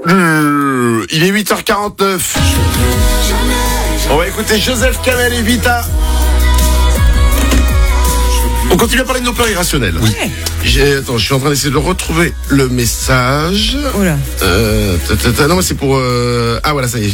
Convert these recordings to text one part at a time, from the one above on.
Il est 8h49. On va écouter Joseph Kamel et Vita. On continue à parler de nos peurs irrationnelles. Oui. Attends, je suis en train d'essayer de retrouver le message. Oula. Non, mais c'est pour... Ah voilà, ça y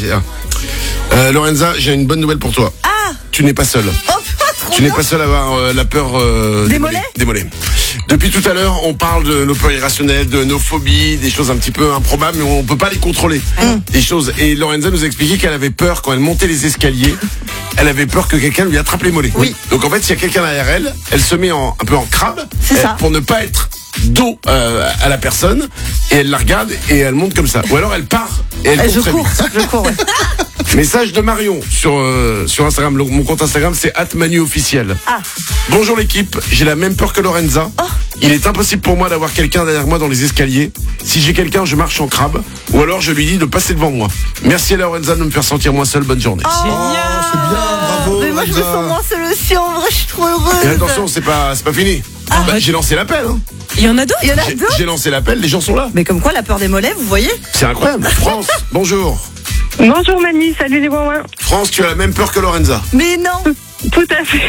est. Lorenza, j'ai une bonne nouvelle pour toi. Ah. Tu n'es pas seule. Oh, Tu n'es pas seule à avoir la peur des mollets. Des mollets. Depuis tout à l'heure, on parle de nos peurs irrationnelles, de nos phobies, des choses un petit peu improbables, mais on peut pas les contrôler. Des choses. Et Lorenza nous a expliqué qu'elle avait peur quand elle montait les escaliers. Elle avait peur que quelqu'un lui attrape les mollets. Oui. Donc en fait, s'il y a quelqu'un derrière elle, elle se met un peu en crabe. C'est ça. Pour ne pas être dos à la personne, et elle la regarde et elle monte comme ça. Ou alors elle part et elle court très vite. Je cours. Ouais. Message de Marion sur Instagram. Mon compte Instagram, c'est @manuofficiel. Ah. Bonjour l'équipe, j'ai la même peur que Lorenza. Oh. Il est impossible pour moi d'avoir quelqu'un derrière moi dans les escaliers. Si j'ai quelqu'un, je marche en crabe. Ou alors je lui dis de passer devant moi. Merci à Lorenza de me faire sentir moins seul. Bonne journée. Oh, c'est bien, bravo. Mais moi je me Lorenza. sens moins seule aussi, en vrai je suis trop heureuse. Et attention, c'est pas fini. J'ai lancé l'appel. Hein. Il y en a d'autres. Il y en a J'ai d'autres. lancé l'appel, les gens sont là. Mais comme quoi la peur des mollets, vous voyez. C'est incroyable. France, bonjour. Bonjour Manu, salut les ouin-ouin. France, tu as la même peur que Lorenza. Mais non. Tout à fait.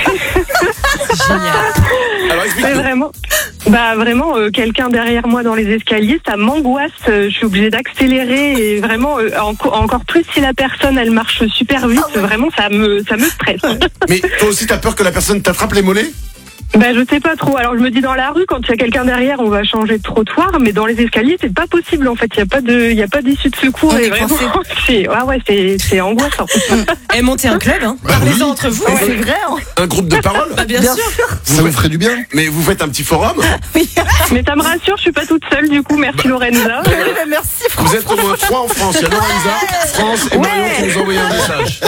Génial. Alors Mais explique-nous. vraiment, quelqu'un derrière moi dans les escaliers, ça m'angoisse. Je suis obligée d'accélérer et vraiment, encore plus si la personne elle marche super vite. Vraiment, ça me stresse. Mais toi aussi, t'as peur que la personne t'attrape les mollets? Je sais pas trop. Alors je me dis dans la rue, quand il y a quelqu'un derrière, on va changer de trottoir, mais dans les escaliers, c'est pas possible en fait. Il y a pas d'issue de secours. On Et est vraiment, coincé. c'est angoissant. Et montez un club, hein. Parlez-en entre vous. Ouais, c'est vrai. Hein. Un groupe de parole? Bien sûr. Ça vous ferait du bien. Mais vous faites un petit forum? Mais ça me rassure, je suis pas toute seule du coup. Merci Lorenza. Merci Vous François. êtes au moins 3 en France. Il y a Lorenza, France et Marion qui nous ont envoyé un message.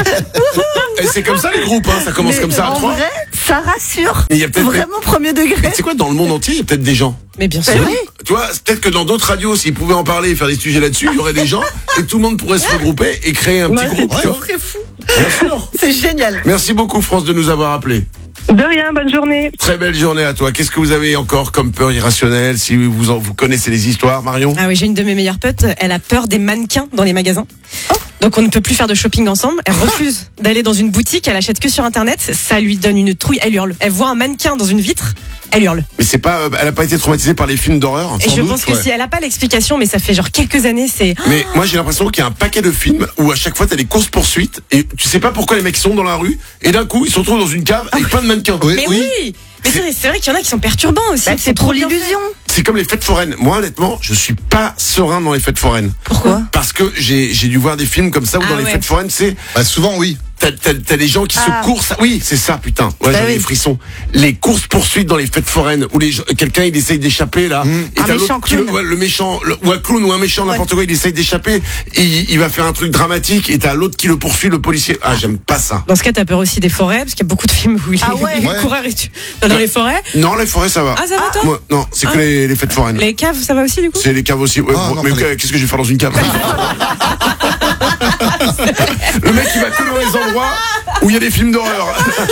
Et c'est comme ça les groupes, hein. Ça commence Mais comme ça à en 3. vrai, ça rassure. Mais il y a peut-être Vraiment premier degré. Mais tu sais quoi, dans le monde entier, il y a peut-être des gens. Mais bien sûr. Oui. Tu vois, peut-être que dans d'autres radios, s'ils pouvaient en parler et faire des sujets là-dessus, il y aurait des gens et tout le monde pourrait se regrouper et créer un petit groupe. Tu vois. C'est fou. Bien sûr. C'est génial. Merci beaucoup France de nous avoir appelés. De rien, bonne journée. Très belle journée à toi. Qu'est-ce que vous avez encore comme peur irrationnelle? Si vous connaissez les histoires, Marion? Ah oui, j'ai une de mes meilleures potes. Elle a peur des mannequins dans les magasins. Donc on ne peut plus faire de shopping ensemble. Elle refuse d'aller dans une boutique. Elle achète que sur Internet. Ça lui donne une trouille. Elle hurle. Elle voit un mannequin dans une vitre. Elle hurle. Mais c'est pas, elle a pas été traumatisée par les films d'horreur? Et je pense que si elle a pas l'explication, mais ça fait genre quelques années, c'est. Mais moi j'ai l'impression qu'il y a un paquet de films où à chaque fois t'as des courses poursuites et tu sais pas pourquoi les mecs sont dans la rue et d'un coup ils se retrouvent dans une cave avec plein de mannequins. Mais oui. Mais c'est vrai qu'il y en a qui sont perturbants aussi. C'est trop l'illusion. C'est comme les fêtes foraines. Moi honnêtement, je suis pas serein dans les fêtes foraines. Pourquoi? Parce que j'ai dû voir des films comme ça où dans les fêtes foraines c'est Souvent, oui. t'as des gens qui se coursent. Oui, c'est ça, putain. Ouais, j'ai des frissons. Les courses poursuites dans les fêtes foraines où quelqu'un il essaye d'échapper là. Et Un méchant clown. le méchant, ou un clown ou un méchant, n'importe quoi, il essaye d'échapper. Et il va faire un truc dramatique et t'as l'autre qui le poursuit, le policier. Ah, j'aime pas ça. Dans ce cas, t'as peur aussi des forêts, parce qu'il y a beaucoup de films où il est coureur et tu dans les forêts. Non, les forêts ça va. Ah, ça va toi? Moi, non, c'est que les fêtes foraines. Les caves, ça va aussi du coup? C'est les caves aussi. Ouais, non, mais qu'est-ce que je vais faire dans une cave? Le mec il va que dans les endroits où il y a des films d'horreur.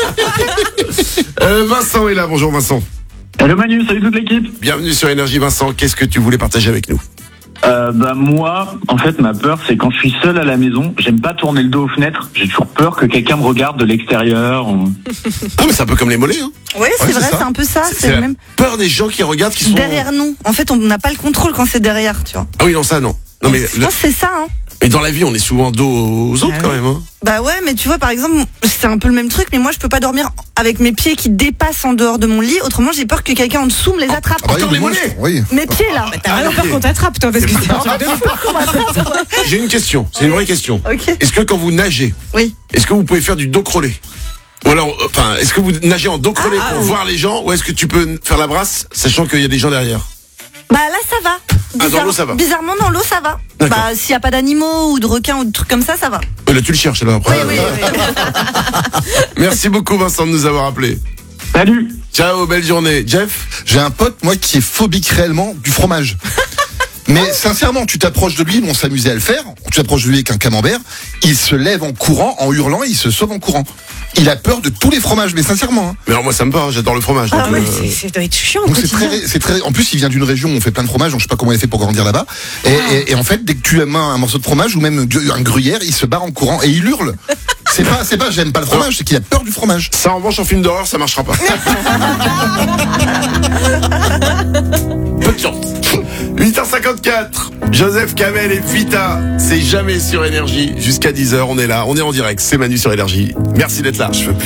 Vincent est là, bonjour Vincent. Hello Manu, salut toute l'équipe. Bienvenue sur Énergie Vincent, qu'est-ce que tu voulais partager avec nous? Moi, en fait, ma peur, c'est quand je suis seul à la maison, j'aime pas tourner le dos aux fenêtres. J'ai toujours peur que quelqu'un me regarde de l'extérieur. Ah mais c'est un peu comme les mollets, hein. Oui, c'est Ouais, vrai, c'est ça. c'est un peu ça. C'est C'est la même peur des gens qui regardent, qui sont derrière nous. En fait, on n'a pas le contrôle quand c'est derrière, tu vois. Ah oui, non, ça non. Non mais, Je pense que c'est ça, hein. mais dans la vie, on est souvent dos aux autres quand même, hein. Bah ouais, mais tu vois, par exemple, c'est un peu le même truc, mais moi, je peux pas dormir avec mes pieds qui dépassent en dehors de mon lit. Autrement, j'ai peur que quelqu'un en dessous me les attrape. Ah bah oui, Encore les moi, mollets. Oui. Mes pieds, là. T'as vraiment peur qu'on t'attrape toi, parce que c'est un truc de fou. J'ai une question, c'est une vraie question. Ok. Est-ce que quand vous nagez, Oui. est-ce que vous pouvez faire du dos crôlé? Ou alors, enfin, est-ce que vous nagez en dos crôlé pour voir les gens, ou est-ce que tu peux faire la brasse, sachant qu'il y a des gens derrière? Bah là, ça va. Ah, dans l'eau, ça va. Bizarrement, dans l'eau, ça va. D'accord. Bah, s'il y a pas d'animaux ou de requins ou de trucs comme ça va. Là, tu le cherches, là, après. Oui. Merci beaucoup, Vincent, de nous avoir appelés. Salut. Ciao, belle journée. Jeff? J'ai un pote, moi, qui est phobique réellement du fromage. Mais sincèrement, tu t'approches de lui, on s'amusait à le faire, tu t'approches de lui avec un camembert, il se lève en courant, en hurlant, il se sauve en courant. Il a peur de tous les fromages, mais sincèrement. Hein. Mais alors moi ça me va, j'adore le fromage. Ah donc, ouais, ça doit être chiant. Donc c'est très. En plus, il vient d'une région où on fait plein de fromages, donc je sais pas comment il fait pour grandir là-bas. Et en fait, dès que tu lui mets un morceau de fromage ou même un gruyère, il se barre en courant et il hurle. C'est pas j'aime pas le fromage, c'est qu'il a peur du fromage. Ça en revanche en film d'horreur ça marchera pas. Peu de chance. 8h54, Joseph Kamel et Vita, c'est jamais sur Énergie. Jusqu'à 10h, on est là, on est en direct, c'est Manu sur Énergie. Merci d'être là.